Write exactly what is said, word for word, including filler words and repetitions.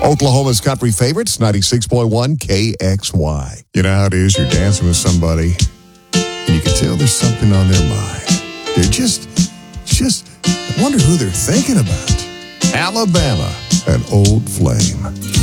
Oklahoma's country favorites, ninety-six point one K X Y. You know how it is, you're dancing with somebody, and you can tell there's something on their mind. They're just, just, I wonder who they're thinking about. Alabama, an old flame.